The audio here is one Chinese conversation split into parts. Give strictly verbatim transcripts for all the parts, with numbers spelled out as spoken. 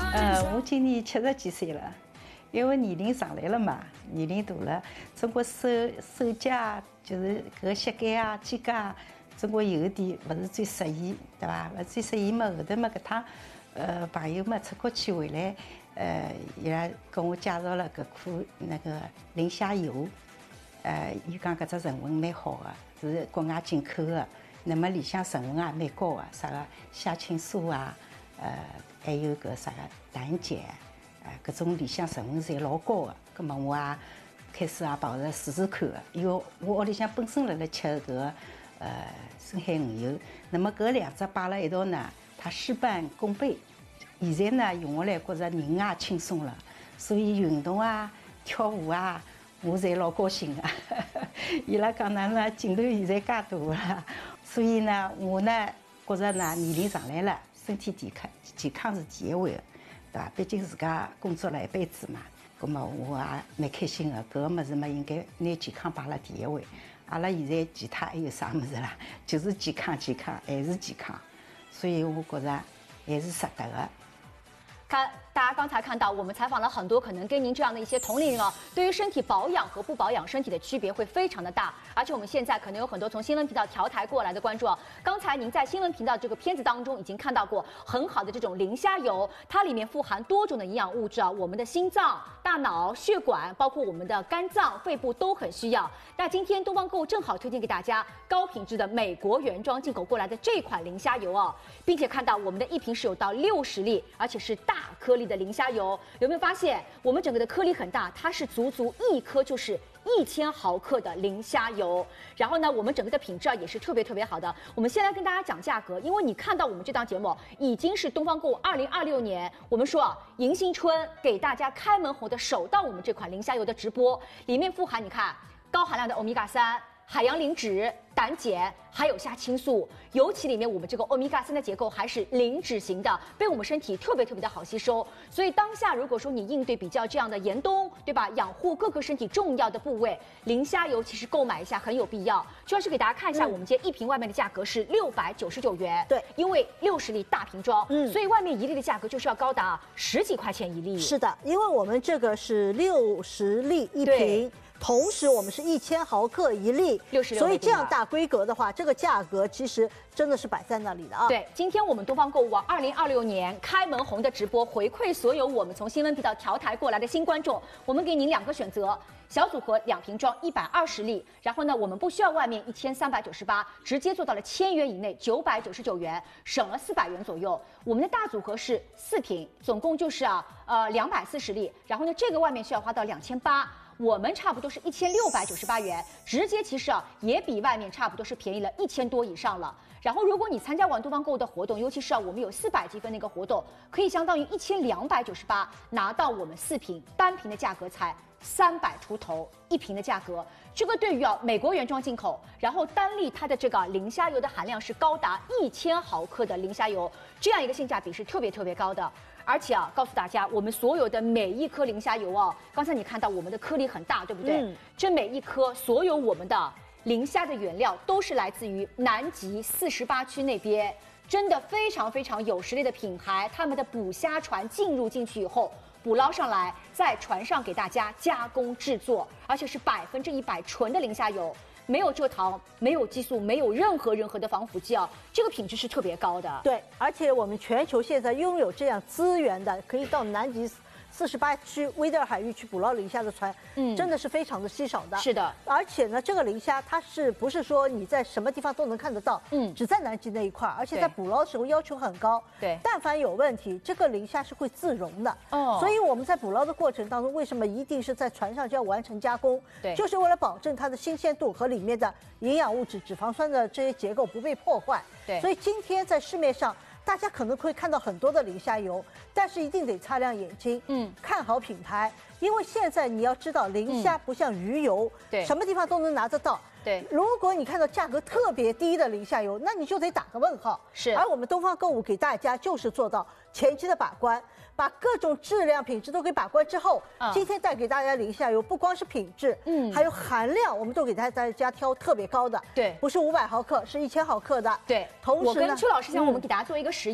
呃，我今年七十几岁了，因为年龄上来了嘛，年龄大了，总归手手脚就是搿个膝盖啊、肩胛啊，总归有点勿是最适宜，对伐？勿最适宜嘛，后头嘛搿趟，呃，朋友嘛出国去回来，呃，伊拉跟我介绍了搿款那个磷虾油，呃，伊讲搿只成分蛮好个，是国外进口个，那么里向成分也蛮高个，啥个虾青素啊，呃。 还有个啥个胆碱，呃，搿种里向成分侪老高个。葛末我也开始也跑着试试看个，因为我屋里向本身辣辣吃搿个呃深海鱼油，那么搿两只摆辣一道呢，它事半功倍。现在呢用下来觉着人也轻松了，所以运动啊、跳舞啊，我侪老高兴个。伊拉讲哪能镜头现在介大了，所以呢，我呢觉着呢年龄上来了。 身体健康，健康是第一位的，对伐？毕竟自家工作了一辈子嘛，葛么我也蛮开心的。搿个物事嘛，应该拿健康摆辣第一位。阿拉现在其他还有啥物事啦？就是健康，健康还是健康，所以我觉着还是值得的。 看，大家刚才看到，我们采访了很多可能跟您这样的一些同龄人啊，对于身体保养和不保养身体的区别会非常的大。而且我们现在可能有很多从新闻频道调台过来的观众啊，刚才您在新闻频道这个片子当中已经看到过很好的这种磷虾油，它里面富含多种的营养物质啊，我们的心脏、大脑、血管，包括我们的肝脏、肺部都很需要。那今天东方购物正好推荐给大家高品质的美国原装进口过来的这款磷虾油啊，并且看到我们的一瓶是有到六十粒，而且是大 大颗粒的磷虾油，有没有发现我们整个的颗粒很大？它是足足一颗就是一千毫克的磷虾油。然后呢，我们整个的品质啊也是特别特别好的。我们先来跟大家讲价格，因为你看到我们这档节目已经是东方购物二零二六年，我们说啊迎新春给大家开门红的首档我们这款磷虾油的直播，里面富含你看高含量的欧米伽三。 海洋磷脂、胆碱，还有虾青素，尤其里面我们这个欧米伽三的结构还是磷脂型的，被我们身体特别特别的好吸收。所以当下如果说你应对比较这样的严冬，对吧？养护各个身体重要的部位，磷虾油其实购买一下很有必要。主要是给大家看一下， 嗯、 我们今天一瓶外面的价格是六百九十九元， 对， 因为六十粒大瓶装， 嗯， 所以外面一粒的价格就是要高达十几块钱一粒。 是的，因为我们这个是六十粒一瓶。 同时，我们是一千毫克一粒， 六十六， 所以这样大规格的话，这个价格其实真的是摆在那里的啊。 对，今天我们东方购物网二零二六年开门红的直播，回馈所有我们从新闻频道调台过来的新观众，我们给您两个选择。 小组合两瓶装一百二十粒，然后呢，我们不需要外面一千三百九十八，直接做到了千元以内，九百九十九元，省了四百元左右。我们的大组合是四瓶，总共就是啊呃两百四十粒，然后呢，这个外面需要花到两千八。 我们差不多是一千六百九十八元，直接其实啊也比外面差不多是便宜了一千多以上了。然后如果你参加完东方购物的活动，尤其是啊我们有四百积分那个活动，可以相当于一千两百九十八拿到我们四瓶，单瓶的价格才三百出头一瓶的价格。这个对于啊美国原装进口，然后单粒它的这个磷虾油的含量是高达一千毫克的磷虾油，这样一个性价比是特别特别高的。 而且啊，告诉大家，我们所有的每一颗磷虾油啊，刚才你看到我们的颗粒很大，对不对？嗯、这每一颗，所有我们的磷虾的原料都是来自于南极四十八区那边，真的非常非常有实力的品牌，他们的捕虾船进入进去以后，捕捞上来，在船上给大家加工制作，而且是百分之一百纯的磷虾油。 没有蔗糖，没有激素，没有任何任何的防腐剂啊，这个品质是特别高的。 对，而且我们全球现在拥有这样资源的，可以到南极四十八区威德尔海域去捕捞磷虾的船，嗯，真的是非常的稀少的。 是的， 而且呢，这个磷虾它是不是说你在什么地方都能看得到？嗯，只在南极那一块，而且在捕捞的时候要求很高。 对， 但凡有问题，这个磷虾是会自溶的。哦，所以我们在捕捞的过程当中，为什么一定是在船上就要完成加工？ 对， 就是为了保证它的新鲜度和里面的营养物质、脂肪酸的这些结构不被破坏。 对， 所以今天在市面上。 大家可能会看到很多的磷虾油，但是一定得擦亮眼睛，嗯，看好品牌，因为现在你要知道，磷虾不像鱼油，对，什么地方都能拿得到。 对， 如果你看到价格特别低的磷虾油，那你就得打个问号。 是， 而我们东方购物给大家就是做到前期的把关，把各种质量、品质都给把关之后，嗯、今天带给大家磷虾油，不光是品质，嗯，还有含量，我们都给大家挑特别高的。 对， 不是五百毫克，是一千毫克的。 对， 同时呢， 我跟邱老师讲，我们给大家做一个实验。嗯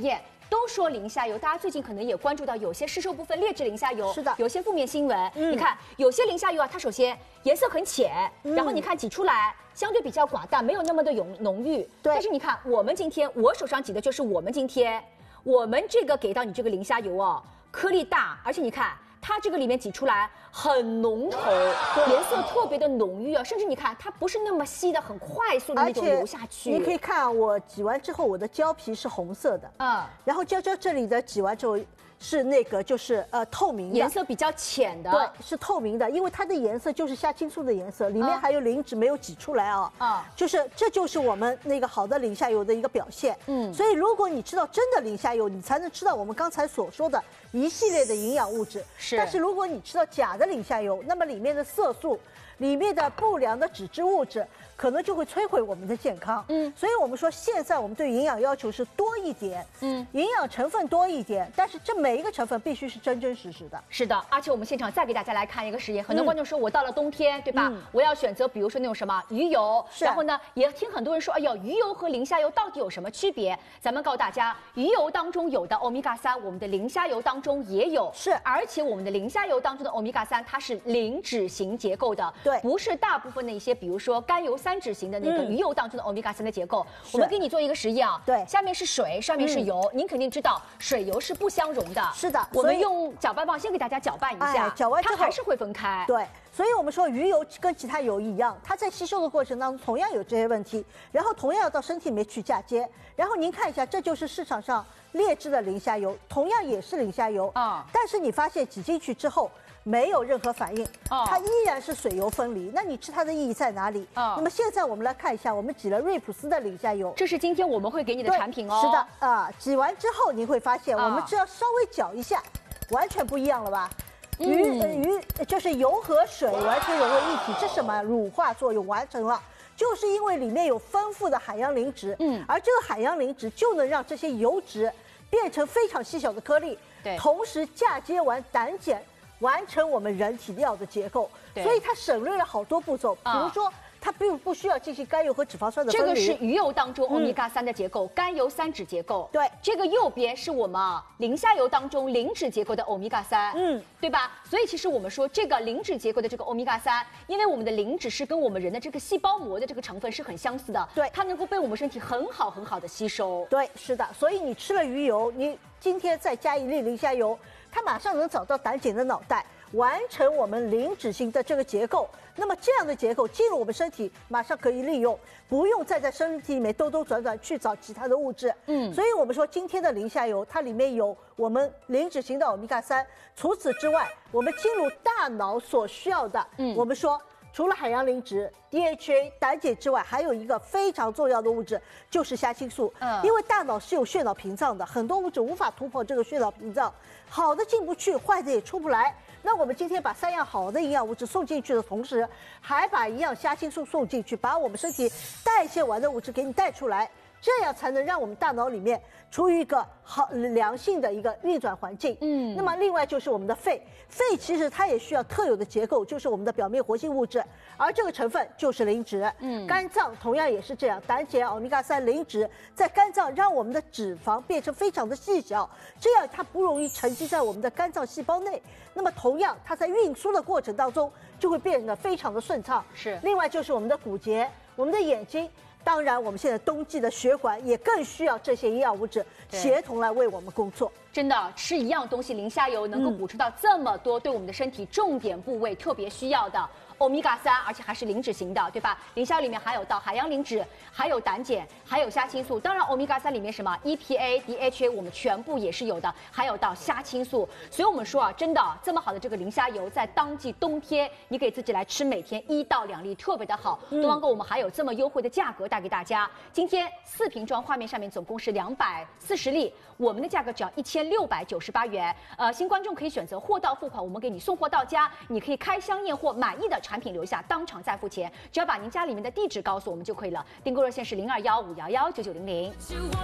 都说磷虾油，大家最近可能也关注到有些市售部分劣质磷虾油， 是的， 有些负面新闻。 嗯、 你看，有些磷虾油啊，它首先颜色很浅，嗯、然后你看挤出来相对比较寡淡，没有那么的浓浓郁。 对。 但是你看，我们今天我手上挤的就是我们今天我们这个给到你这个磷虾油哦，颗粒大，而且你看。它这个里面挤出来很浓稠，颜色特别的浓郁啊，甚至你看它不是那么稀的，很快速的那种流下去。 你可以看啊，我挤完之后，我的胶皮是红色的，嗯，然后胶胶这里的挤完之后是那个就是呃透明的， 颜色比较浅的， 对，是透明的，因为它的颜色就是虾青素的颜色，里面还有磷脂没有挤出来啊，啊，就是这就是我们那个好的磷虾油的一个表现，嗯，所以如果你吃到真的磷虾油，你才能吃到我们刚才所说的一系列的营养物质，是，但是如果你吃到假的磷虾油，那么里面的色素、里面的不良的脂质物质，可能就会摧毁我们的健康。嗯，所以我们说现在我们对营养要求是多一点，嗯，营养成分多一点，但是这每一个成分必须是真真实实的。 是的，而且我们现场再给大家来看一个实验，很多观众说我到了冬天，对吧？我要选择比如说那种什么鱼油，然后呢也听很多人说，哎呦，鱼油和磷虾油到底有什么区别？咱们告诉大家，鱼油当中有的欧米伽三，我们的磷虾油当中也有， 是， 而且我们的磷虾油当中的欧米伽三，它是磷脂型结构的， 对， 不是大部分的一些，比如说甘油三酯型的那个鱼油当中的欧米伽三的结构。我们给你做一个实验啊， 对， 下面是水，上面是油，您肯定知道水油是不相容的， 是的， 我们用搅拌棒先给大家搅拌一下， 搅完之后它还是会分开， 对。所以我们说鱼油跟其他油一样，它在吸收的过程当中同样有这些问题，然后同样要到身体里面去嫁接。然后您看一下，这就是市场上劣质的磷虾油，同样也是磷虾油啊，但是你发现挤进去之后没有任何反应，它依然是水油分离。那你吃它的意义在哪里？那么现在我们来看一下，我们挤了瑞普斯的磷虾油， 这是今天我们会给你的产品哦。 是的啊，挤完之后你会发现，我们只要稍微搅一下，完全不一样了吧？鱼、嗯、鱼就是油和水完全融为一体，这是什么？乳化作用完成了，就是因为里面有丰富的海洋磷脂，嗯，而这个海洋磷脂就能让这些油脂变成非常细小的颗粒，对，同时嫁接完胆碱，完成我们人体要的结构，所以它省略了好多步骤，比如说。它并不需要进行甘油和脂肪酸的分离。 这个是鱼油当中欧米伽三的结构，嗯、甘油三酯结构。 对， 这个右边是我们磷虾油当中磷脂结构的欧米伽三，嗯，对吧？所以其实我们说这个磷脂结构的这个欧米伽三，因为我们的磷脂是跟我们人的这个细胞膜的这个成分是很相似的， 对， 它能够被我们身体很好很好的吸收。 对，是的。所以你吃了鱼油，你今天再加一粒磷虾油，它马上能找到胆碱的脑袋。完成我们磷脂型的这个结构，那么这样的结构进入我们身体，马上可以利用，不用再在身体里面兜兜转转去找其他的物质。嗯，所以我们说今天的磷虾油，它里面有我们磷脂型的欧米伽三。除此之外，我们进入大脑所需要的，嗯，我们说除了海洋磷脂、D H A、胆碱之外，还有一个非常重要的物质就是虾青素。嗯，因为大脑是有血脑屏障的，很多物质无法突破这个血脑屏障，好的进不去，坏的也出不来。那我们今天把三样好的营养物质送进去的同时，还把一样虾青素送进去，把我们身体代谢完的物质给你带出来，这样才能让我们大脑里面处于一个好良性的一个运转环境。嗯，那么另外就是我们的肺，肺其实它也需要特有的结构，就是我们的表面活性物质，而这个成分就是磷脂。嗯，肝脏同样也是这样，胆碱、欧米伽三、磷脂在肝脏让我们的脂肪变成非常的细小，这样它不容易沉积在我们的肝脏细胞内。那么同样，它在运输的过程当中就会变得非常的顺畅。是，另外就是我们的骨节、我们的眼睛。当然，我们现在冬季的血管也更需要这些营养物质协同来为我们工作。 真的，吃一样东西，磷虾油能够补充到这么多对我们的身体重点部位特别需要的欧米伽三，而且还是磷脂型的，对吧？磷虾里面含有到海洋磷脂，还有胆碱，还有虾青素。当然，欧米伽三里面什么 E P A、D H A 我们全部也是有的，还有到虾青素。所以我们说啊，真的这么好的这个磷虾油，在当季冬天，你给自己来吃，每天一到两粒，特别的好。东方哥，我们还有这么优惠的价格带给大家。今天四瓶装，画面上面总共是两百四十粒，我们的价格只要一千六百九十八元。呃，新观众可以选择货到付款，我们给你送货到家，你可以开箱验货，满意的产品留下，当场再付钱，只要把您家里面的地址告诉我们就可以了。订购热线是零二幺五幺幺九九零零。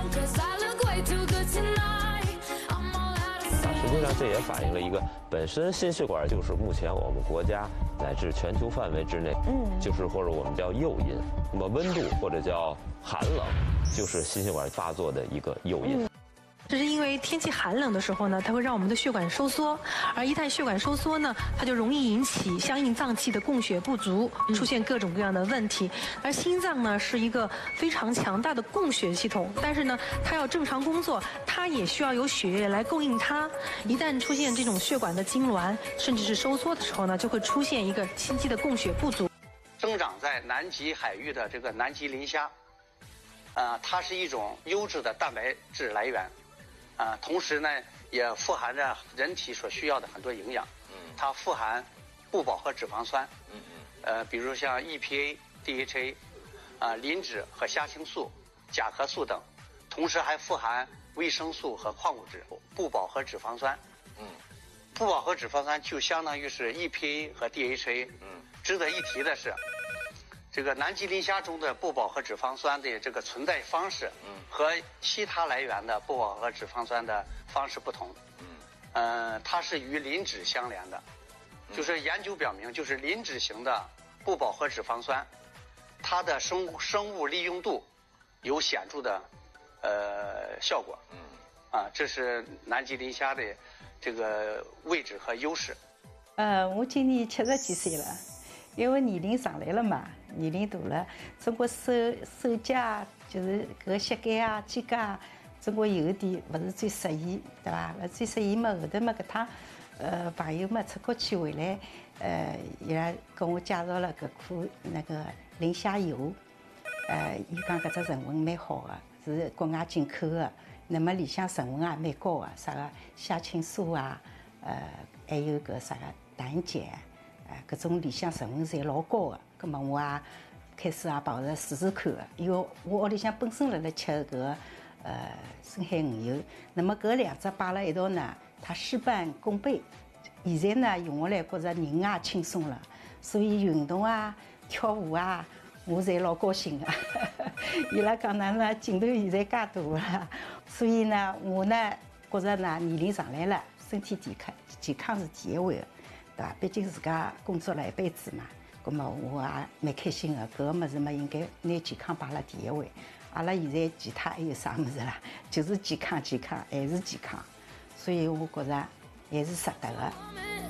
实际上，这也反映了一个本身心血管就是目前我们国家乃至全球范围之内，嗯，就是或者我们叫诱因，那么温度或者叫寒冷，就是心血管发作的一个诱因。 这是因为天气寒冷的时候呢，它会让我们的血管收缩，而一旦血管收缩呢，它就容易引起相应脏器的供血不足，出现各种各样的问题。而心脏呢是一个非常强大的供血系统，但是呢，它要正常工作，它也需要有血液来供应它。一旦出现这种血管的痉挛，甚至是收缩的时候呢，就会出现一个心肌的供血不足。 生长在南极海域的这个南极磷虾，呃，它是一种优质的蛋白质来源。啊、呃，同时呢，也富含着人体所需要的很多营养。嗯，它富含不饱和脂肪酸。嗯嗯。呃，比如像 E P A、D H A， 啊、呃，磷脂和虾青素、甲壳素等，同时还富含维生素和矿物质。不饱和脂肪酸。嗯，不饱和脂肪酸就相当于是 E P A 和 D H A。嗯，值得一提的是，这个南极磷虾中的不饱和脂肪酸的这个存在方式，嗯，和其他来源的不饱和脂肪酸的方式不同，嗯，呃，它是与磷脂相连的，就是研究表明，就是磷脂型的不饱和脂肪酸，它的生物生物利用度有显著的呃效果，嗯，啊，这是南极磷虾的这个位置和优势。 呃，我今年七十几岁了。因为年龄上来了嘛，年龄大了，中国手手脚就是搿个膝盖啊、肩胛啊，中国有点勿是最适宜，对伐？勿最适宜嘛，后头嘛搿趟，呃，朋友嘛出国去回来，呃，伊拉跟我介绍了搿颗那个磷虾油，呃，伊讲搿只成分蛮好个，是国外进口个，那么里向成分也蛮高个，啥个虾青素啊，呃，还有搿啥个胆碱。哎，搿种里向成分侪老高个，葛末我也开始也跑着试试看个，因为我屋里向本身辣辣吃搿个呃深海鱼油，那么搿两只摆辣一道呢，它事半功倍。现在呢用下来觉着人也轻松了，所以运动啊、跳舞啊，我侪老高兴个。伊拉讲哪能劲头现在介大了，所以呢我呢觉着呢年龄上来了，身体健康健康是第一位个。对吧？毕竟自家工作了一辈子嘛，葛么我也蛮开心的。搿个物事嘛，应该拿健康摆辣第一位。阿拉现在其他还有啥物事啦？就是健康，健康还是健康。所以我觉着还是值得的。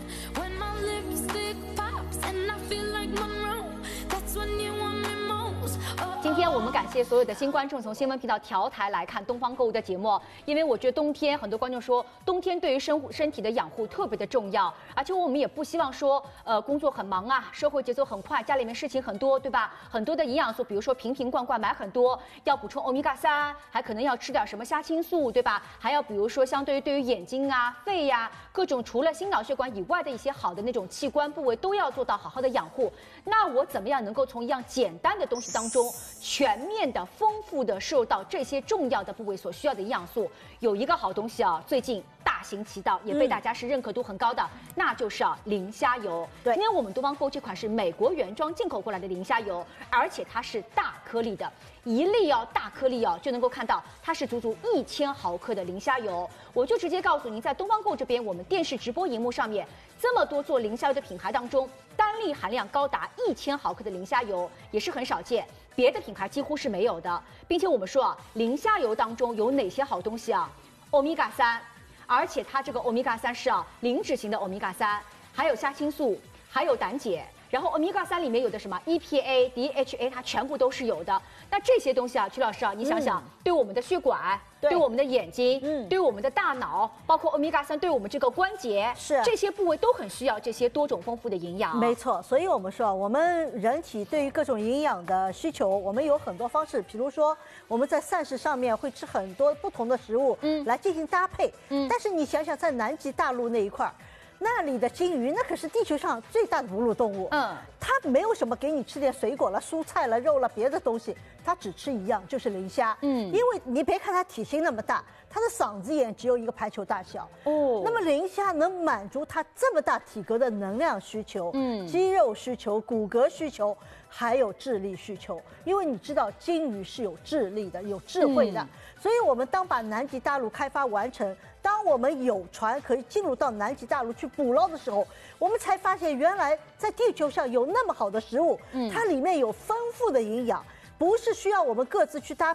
今天我们感谢所有的新观众从新闻频道调台来看东方购物的节目，因为我觉得冬天很多观众说冬天对于身身体的养护特别的重要，而且我们也不希望说呃工作很忙啊，生活节奏很快，家里面事情很多，对吧？很多的营养素，比如说瓶瓶罐罐买很多，要补充欧米伽三，还可能要吃点什么虾青素，对吧？还要比如说相对于对于眼睛啊、肺呀、啊、各种除了心脑血管以外的一些好的那种器官部位都要做到好好的养护。那我怎么样能够从一样简单的东西当中全面的、丰富的摄入到这些重要的部位所需要的营养素？有一个好东西啊，最近大行其道，也被大家是认可度很高的，嗯、那就是啊磷虾油。对，今天我们东方购这款是美国原装进口过来的磷虾油，而且它是大颗粒的，一粒哦大颗粒哦就能够看到它是足足一千毫克的磷虾油。我就直接告诉您，在东方购这边，我们电视直播荧幕上面这么多做磷虾油的品牌当中，单粒含量高达一千毫克的磷虾油也是很少见。别的品牌几乎是没有的，并且我们说啊，磷虾油当中有哪些好东西啊？欧米伽三，而且它这个欧米伽三是啊磷脂型的欧米伽三，还有虾青素，还有胆碱。然后欧米伽三里面有的什么 E P A、D H A， 它全部都是有的。那这些东西啊，曲老师啊，你想想，嗯、对我们的血管、对, 对我们的眼睛、嗯、对我们的大脑，包括欧米伽三对我们这个关节，是这些部位都很需要这些多种丰富的营养。 没错，所以我们说，我们人体对于各种营养的需求，我们有很多方式，比如说我们在膳食上面会吃很多不同的食物，嗯，来进行搭配。嗯，但是你想想，在南极大陆那一块。那里的鲸鱼，那可是地球上最大的哺乳动物。嗯，它没有什么给你吃点水果了、蔬菜了、肉了、别的东西，它只吃一样，就是磷虾。嗯，因为你别看它体型那么大，它的嗓子眼只有一个排球大小。哦，那么磷虾能满足它这么大体格的能量需求、嗯，肌肉需求、骨骼需求，还有智力需求。因为你知道鲸鱼是有智力的、有智慧的，嗯、所以我们当把南极大陆开发完成。当我们有船可以进入到南极大陆去捕捞的时候，我们才发现原来在地球上有那么好的食物，嗯，它里面有丰富的营养，不是需要我们各自去搭配，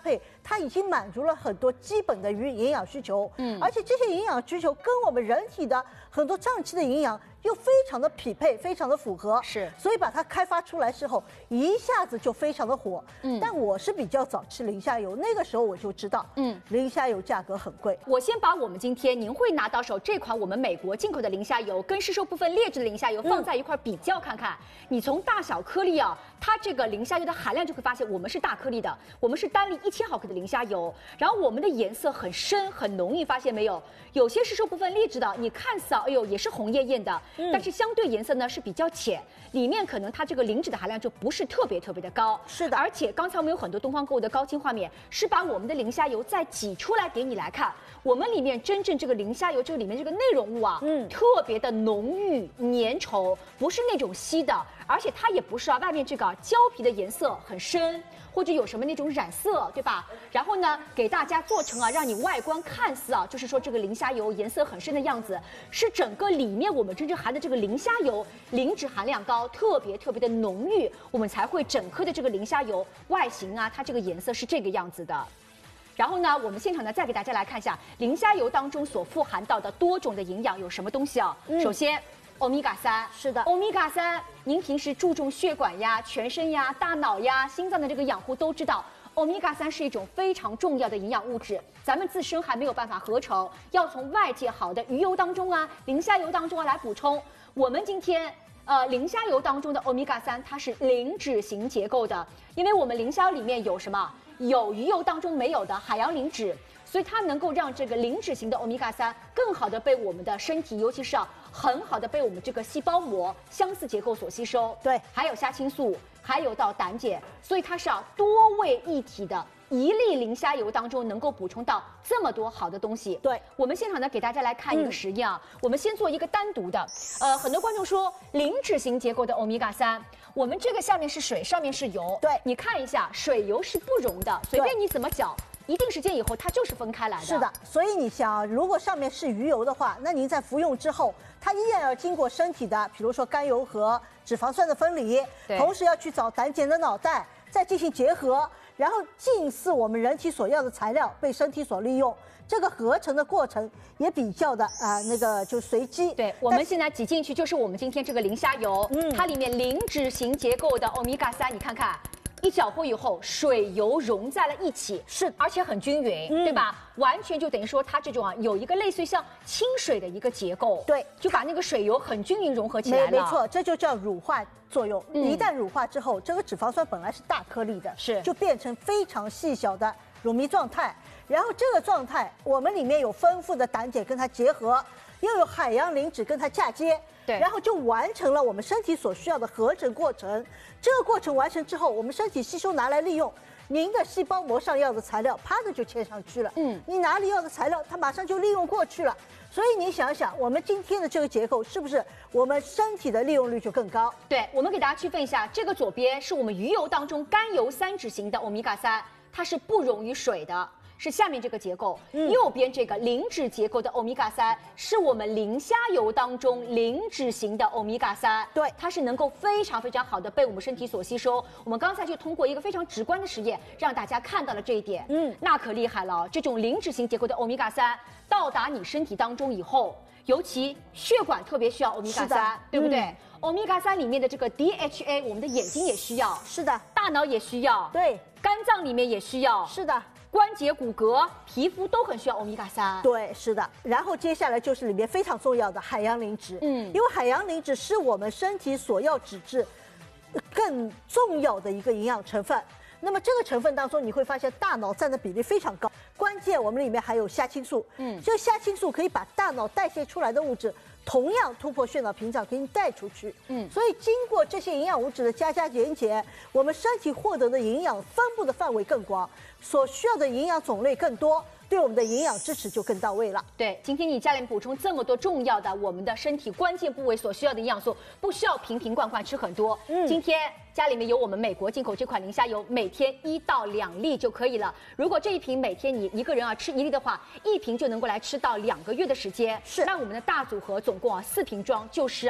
它已经满足了很多基本的营营养需求，嗯，而且这些营养需求跟我们人体的很多脏器的营养又非常的匹配，非常的符合， 是， 所以把它开发出来之后，一下子就非常的火。嗯，但我是比较早吃磷虾油，那个时候我就知道，嗯，磷虾油价格很贵。 我先把我们今天您会拿到手这款我们美国进口的磷虾油跟市售部分劣质的磷虾油放在一块比较看看，嗯、你从大小颗粒啊，它这个磷虾油的含量就会发现，我们是大颗粒的，我们是单粒一千毫克的磷虾油，然后我们的颜色很深很浓郁，发现没有？有些市售部分劣质的，你看似啊，哎呦也是红艳艳的，嗯、但是相对颜色呢是比较浅，里面可能它这个磷脂的含量就不是特别特别的高。 是的， 而且刚才我们有很多东方购物的高清画面，是把我们的磷虾油再挤出来给你来看，我们里面真正这个磷虾油这个里面这个内容物啊，嗯，特别的浓郁粘稠，不是那种稀的，而且它也不是啊外面这个胶皮的颜色很深。或者有什么那种染色，对吧？然后呢，给大家做成啊，让你外观看似啊，就是说这个磷虾油颜色很深的样子，是整个里面我们真正含的这个磷虾油磷脂含量高，特别特别的浓郁，我们才会整颗的这个磷虾油外形啊，它这个颜色是这个样子的。然后呢，我们现场呢再给大家来看一下磷虾油当中所富含到的多种的营养有什么东西啊？嗯、首先。欧米伽三是的， 欧米伽三，您平时注重血管呀、全身呀、大脑呀、心脏的这个养护都知道，欧米伽三是一种非常重要的营养物质，咱们自身还没有办法合成，要从外界好的鱼油当中啊、磷虾油当中啊来补充。我们今天呃磷虾油当中的欧米伽三，它是磷脂型结构的，因为我们磷虾油里面有什么？有鱼油当中没有的海洋磷脂。所以它能够让这个磷脂型的欧米伽三更好的被我们的身体，尤其是啊很好的被我们这个细胞膜相似结构所吸收。 对， 还有虾青素，还有到胆碱，所以它是啊多位一体的。一粒磷虾油当中能够补充到这么多好的东西。 对， 我们现场呢给大家来看一个实验啊，嗯、我们先做一个单独的。呃，很多观众说磷脂型结构的欧米伽三，我们这个下面是水，上面是油。 对， 你看一下，水油是不溶的，随便你怎么搅。一定时间以后，它就是分开来的。 是的，所以你想，如果上面是鱼油的话，那您在服用之后，它依然要经过身体的，比如说甘油和脂肪酸的分离，同时要去找胆碱的脑袋，再进行结合，然后近似我们人体所要的材料被身体所利用。这个合成的过程也比较的啊、呃，那个就随机。 对，我们现在挤进去就是我们今天这个磷虾油，嗯，它里面磷脂型结构的欧米伽三，你看看。一搅和以后，水油融在了一起， 是， 而且很均匀，嗯、对吧？完全就等于说它这种啊，有一个类似于像清水的一个结构， 对， 就把那个水油很均匀融合起来了。 没没错，这就叫乳化作用。嗯、一旦乳化之后，这个脂肪酸本来是大颗粒的， 是， 就变成非常细小的乳糜状态。然后这个状态，我们里面有丰富的胆碱跟它结合，又有海洋磷脂跟它嫁接。 对， 然后就完成了我们身体所需要的合成过程。这个过程完成之后，我们身体吸收拿来利用，您的细胞膜上要的材料，啪的就嵌上去了。嗯，你哪里要的材料，它马上就利用过去了。所以你想想，我们今天的这个结构是不是我们身体的利用率就更高？ 对，我们给大家区分一下，这个左边是我们鱼油当中甘油三酯型的欧米伽三，它是不溶于水的。是下面这个结构，嗯、右边这个磷脂结构的欧米伽三是我们磷虾油当中磷脂型的欧米伽三， 对， 它是能够非常非常好的被我们身体所吸收。我们刚才就通过一个非常直观的实验，让大家看到了这一点。嗯，那可厉害了，这种磷脂型结构的欧米伽三到达你身体当中以后，尤其血管特别需要欧米伽三，对不对？嗯、欧米伽三里面的这个 D H A， 我们的眼睛也需要， 是的， 大脑也需要， 对， 肝脏里面也需要， 是的。 关节、骨骼、皮肤都很需要欧米伽三。 对，是的。然后接下来就是里面非常重要的海洋磷脂，嗯，因为海洋磷脂是我们身体所要脂质更重要的一个营养成分。那么这个成分当中，你会发现大脑占的比例非常高。关键我们里面还有虾青素，嗯，这个虾青素可以把大脑代谢出来的物质同样突破血脑屏障给你带出去，嗯，所以经过这些营养物质的加加减减，我们身体获得的营养分布的范围更广，所需要的营养种类更多，对我们的营养支持就更到位了。 对，今天你家里补充这么多重要的我们的身体关键部位所需要的营养素，不需要瓶瓶罐罐吃很多，嗯，今天家里面有我们美国进口这款磷虾油，每天一到两粒就可以了。如果这一瓶每天你一个人啊吃一粒的话，一瓶就能够来吃到两个月的时间。 是， 那我们的大组合总共啊四瓶装就是啊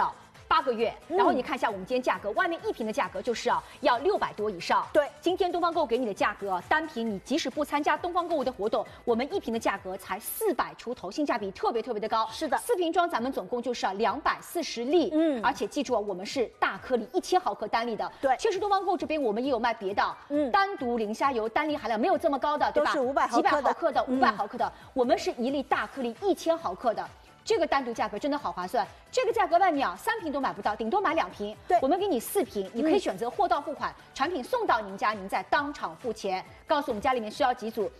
八个月，然后你看一下我们今天价格，外面一瓶的价格就是啊要六百多以上。 对， 今天东方购物给你的价格，单瓶你即使不参加东方购物的活动，我们一瓶的价格才四百出头，性价比特别特别的高。 是的， 四瓶装咱们总共就是啊两百四十粒，嗯，而且记住啊，我们是大颗粒一千毫克单粒的。 对， 其实东方购这边我们也有卖别的，嗯，单独磷虾油单粒含量没有这么高的，对吧？ 都是五百毫克的， 几百毫克的，五百毫克的，我们是一粒大颗粒一千毫克的。这个单独价格真的好划算，这个价格外面啊三瓶都买不到，顶多买两瓶。 对， 我们给你四瓶，你可以选择货到付款，产品送到您家，您再当场付钱。告诉我们家里面需要几组，